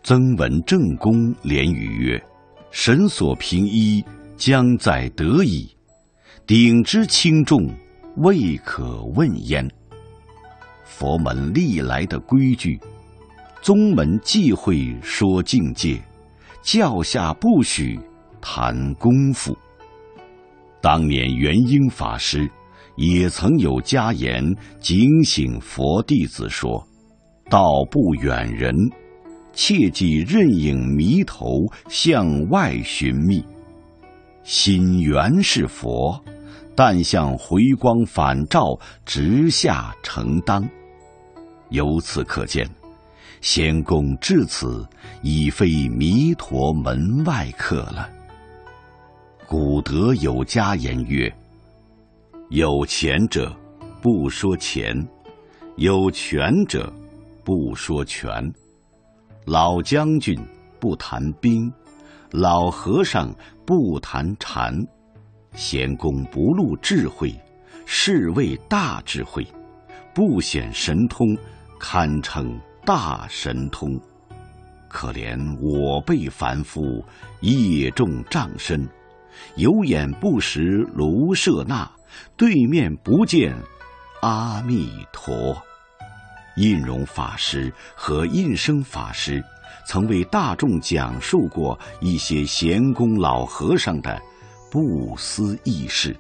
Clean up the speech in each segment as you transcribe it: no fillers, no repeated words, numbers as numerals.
曾闻正公连语曰：神所平一，将在得矣。鼎之轻重，未可问焉。佛门历来的规矩，宗门忌讳说境界，教下不许谈功夫。当年元英法师也曾有家言警醒佛弟子说：道不远人，切忌任影迷头向外寻觅。心原是佛，但向回光返照直下承当。由此可见，仙公至此已非弥陀门外客了。古德有家言曰：有钱者不说钱，有权者不说权。老将军不谈兵，老和尚不谈禅。仙公不露智慧，是谓大智慧；不显神通，堪称大神通。可怜我辈凡夫，业重障身，有眼不识卢舍那，对面不见阿弥陀。印容法师和印生法师曾为大众讲述过一些贤公老和尚的不思议事。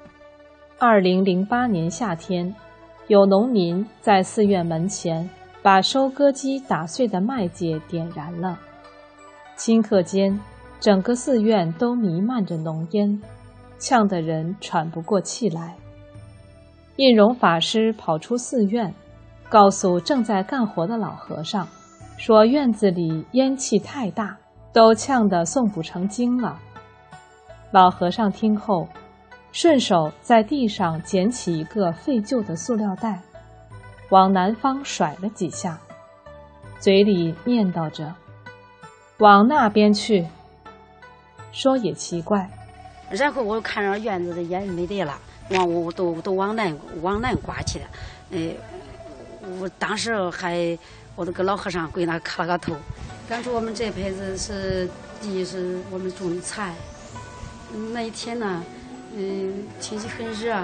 2008年夏天，有农民在寺院门前把收割机打碎的麦秸点燃了，顷刻间整个寺院都弥漫着浓烟，呛得人喘不过气来。印容法师跑出寺院，告诉正在干活的老和尚，说院子里烟气太大，都呛得诵不成经了。老和尚听后，顺手在地上捡起一个废旧的塑料袋，往南方甩了几下，嘴里念叨着：往那边去。说也奇怪， 然后我看着院子的烟没得了，我都往南刮去了。我当时我都跟老和尚跪那磕了个头，感觉我们这辈子是第一是我们种的菜。那一天呢，天气很热，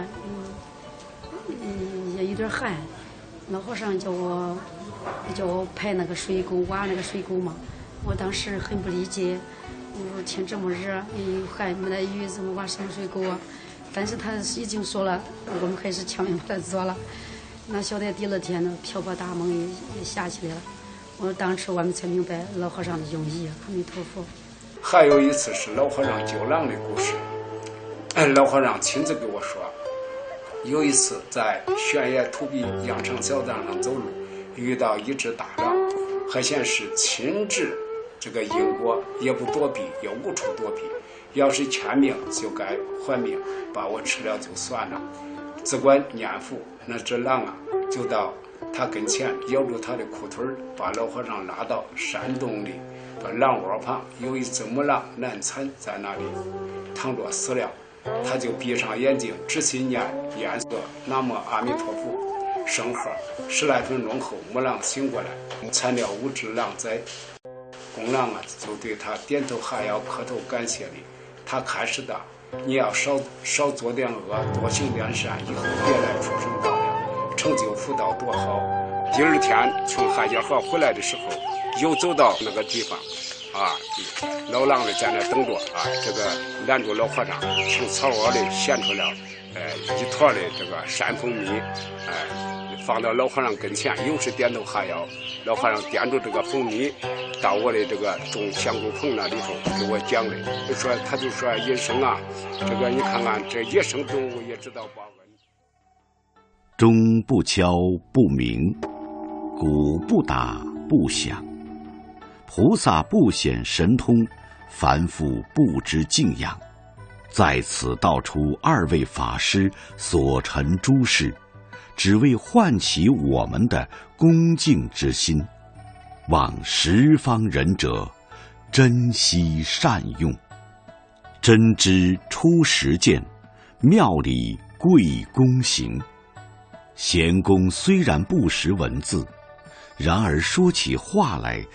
也有点寒。老和尚叫我排那个水沟，挖那个水沟嘛。我当时很不理解，我说天这么热，还没来雨，怎么挖什么水沟啊？但是他已经说了，我们还是强行把它做了。那晓得第二天呢，瓢泼大梦也下起来了。我当时我们才明白老和尚的用意。阿弥陀佛。 还有一次是老和尚救狼的故事，老和尚亲自给我说，有一次在悬崖土壁羊肠小道上走路，遇到一只大狼，还显是亲治这个因果，也不躲避，也无处躲避，要是欠命就该还命，把我吃了就算了。只管念佛，那只狼啊就到他跟前咬住他的裤腿，把老和尚拉到山洞里，把狼窝旁有一只母狼难产在那里躺着死了。他就闭上眼睛，仔细念念诵南无阿弥陀佛圣号，10来分钟后，母狼醒过来，产了5只狼崽。公狼啊就对他点头哈腰，磕头感谢礼。他开始的，你要少做点恶，多行点善，以后别来畜生道了，成就福道多好。第二天从汉家河回来的时候，又走到那个地方老狼的在那等着这个拦住老和尚，从草窝里衔出了一坨的这个山蜂蜜，放到老和尚跟前，又是点头哈腰。老和尚掂住这个蜂蜜，到我的这个种香菇棚那里头给我讲的，他就说野生啊，这个你看看这野生动物也知道报恩。 钟不敲不鸣，鼓不打不响。菩萨不显神通，凡夫不知敬仰。在此道出2位法师所陈诸事，只为唤起我们的恭敬之心，望十方仁者珍惜善用。真知出实践，妙理贵躬行。贤公虽然不识文字，然而说起话来